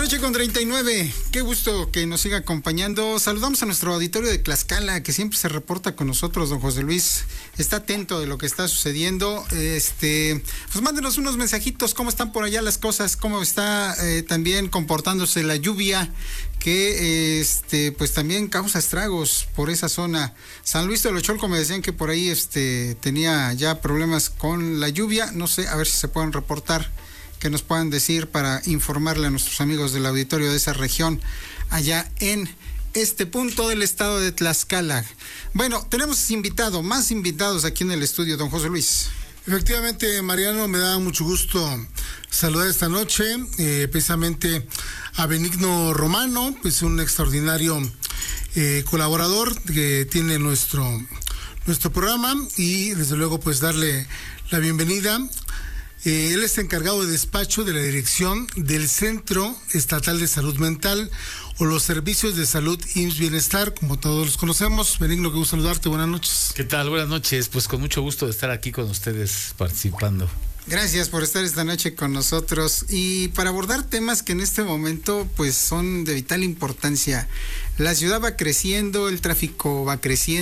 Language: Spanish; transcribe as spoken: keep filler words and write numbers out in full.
noche con treinta y nueve. Qué gusto que nos siga acompañando. Saludamos a nuestro auditorio de Tlaxcala, que siempre se reporta con nosotros, don José Luis. Está atento de lo que está sucediendo. Este, pues mándenos unos mensajitos. ¿Cómo están por allá las cosas? ¿Cómo está eh, también comportándose la lluvia? Que este, pues también causa estragos por esa zona. San Luis de Locholco me decían que por ahí este tenía ya problemas con la lluvia. No sé, a ver si se pueden reportar, que nos puedan decir para informarle a nuestros amigos del auditorio de esa región allá en este punto del estado de Tlaxcala. Bueno, tenemos invitado, más invitados aquí en el estudio, don José Luis. Efectivamente, Mariano, me da mucho gusto saludar esta noche, eh, precisamente a Benigno Romano, pues un extraordinario eh, colaborador que tiene nuestro, nuestro programa, y desde luego pues darle la bienvenida. Eh, él es encargado de despacho de la dirección del Centro Estatal de Salud Mental, o los servicios de salud I M S S Bienestar, como todos los conocemos. Benigno, qué gusto saludarte, buenas noches. ¿Qué tal? Buenas noches, pues con mucho gusto de estar aquí con ustedes participando. Gracias por estar esta noche con nosotros y para abordar temas que en este momento pues son de vital importancia. La ciudad va creciendo, el tráfico va creciendo.